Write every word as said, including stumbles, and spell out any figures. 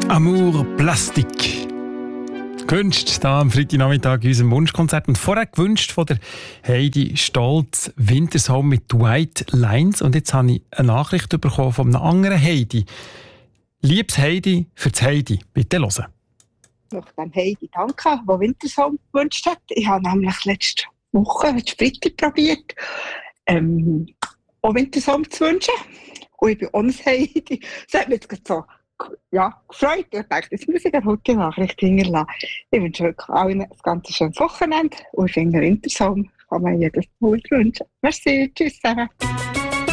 Amour Plastik. Gewünscht da am Freitagnachmittag in unserem Wunschkonzert. Und vorher gewünscht von der Heidi Stolz Wintersong mit White Lines. Und jetzt habe ich eine Nachricht bekommen von einer anderen Heidi. Liebes Heidi für das Heidi. Bitte hören. Ich möchte dem Heidi danken, der Wintersong gewünscht hat. Ich habe nämlich letzte Woche mit Splitter probiert, ähm, auch Wintersong zu wünschen. Und ich bin auch ein Heidi. Das hat mich jetzt so ja, gefreut. Ich dachte, jetzt muss ich eine gute Nachricht hinterlassen. Ich wünsche wirklich allen ein ganz schönes Wochenende. Und ich finde, Wintersong kann man jedes Mal wünschen. Merci, tschüss zusammen.